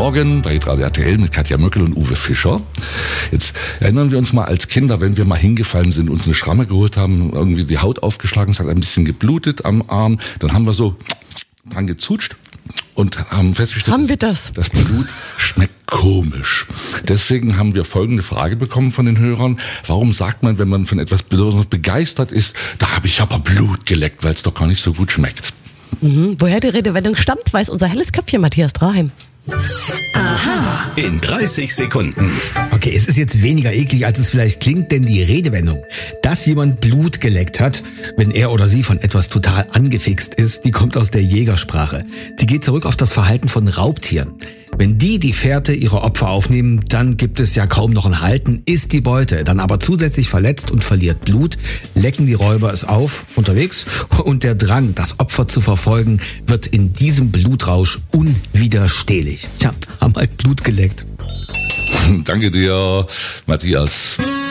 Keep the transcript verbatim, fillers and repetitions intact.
Morgen bei Radio R T L mit Katja Möckel und Uwe Fischer. Jetzt erinnern wir uns mal als Kinder, wenn wir mal hingefallen sind, uns eine Schramme geholt haben, irgendwie die Haut aufgeschlagen, es hat ein bisschen geblutet am Arm, dann haben wir so dran gezutscht und haben festgestellt, haben wir das? das Blut schmeckt komisch. Deswegen haben wir folgende Frage bekommen von den Hörern. Warum sagt man, wenn man von etwas besonders begeistert ist, da habe ich aber Blut geleckt, weil es doch gar nicht so gut schmeckt? Mhm. Woher die Redewendung stammt, weiß unser helles Köpfchen Matthias Draheim. Aha. In dreißig Sekunden. Okay, es ist jetzt weniger eklig, als es vielleicht klingt, denn die Redewendung, dass jemand Blut geleckt hat, wenn er oder sie von etwas total angefixt ist, die kommt aus der Jägersprache. Sie geht zurück auf das Verhalten von Raubtieren. Wenn die die Fährte ihrer Opfer aufnehmen, dann gibt es ja kaum noch ein Halten, ist die Beute dann aber zusätzlich verletzt und verliert Blut, lecken die Räuber es auf, unterwegs, und der Drang, das Opfer zu verfolgen, wird in diesem Blutrausch unwiderstehlich. Tja, haben halt Blut geleckt. Danke dir, Matthias.